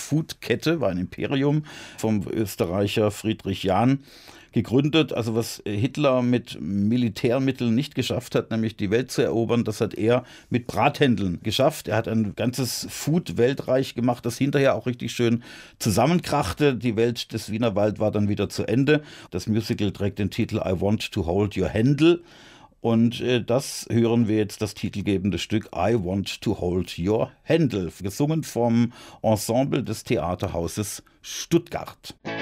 Fast-Food-Kette, war ein Imperium vom Österreicher Friedrich Jahn gegründet. Also was Hitler mit Militärmitteln nicht geschafft hat, nämlich die Welt zu erobern, das hat er mit Brathändeln geschafft. Er hat ein ganzes Food-Weltreich gemacht, das hinterher auch richtig schön zusammenkrachte. Die Welt des Wienerwald war dann wieder zu Ende. Das Musical trägt den Titel I Want to Hold Your Handle. Und das hören wir jetzt, das titelgebende Stück I Want to Hold Your Handle, gesungen vom Ensemble des Theaterhauses Stuttgart.